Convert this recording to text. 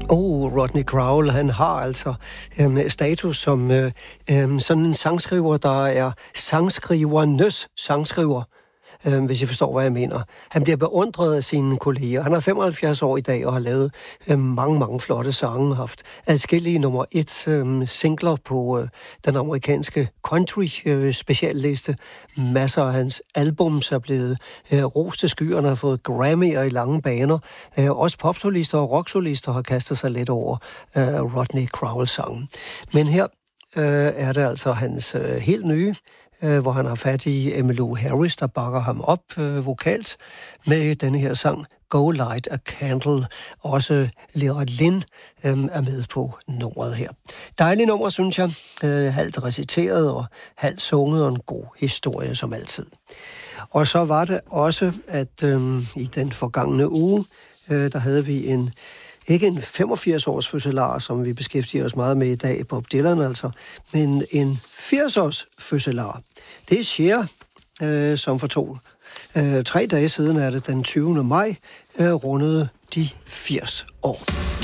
Rodney Crowell, han har altså status som sådan en sangskriver, der er sangskrivernes sangskriver, hvis I forstår, hvad jeg mener. Han bliver beundret af sine kolleger. Han er 75 år i dag og har lavet mange flotte sange, haft adskillige nummer 1 singler på den amerikanske country specialliste. Masser af hans albums er blevet rost til skyerne, har fået Grammy'er i lange baner. Også popsolister og rocksolister har kastet sig lidt over Rodney Crowell-sangen. Men her er det altså hans helt nye, hvor han har fat i Emmylou Harris, der bakker ham op vokalt med denne her sang Go Light a Candle. Også Lera Lynn er med på nummeret her. Dejligt nummer, synes jeg. Halvt reciteret og halvt sunget, og en god historie som altid. Og så var det også, at i den forgangne uge, der havde vi ikke en 85-års fødselar, som vi beskæftiger os meget med i dag, Bob Dylan altså, men en 80-års fødselar. Det er Cher, som for 3 dage siden er det den 20. maj, rundede de 80 år.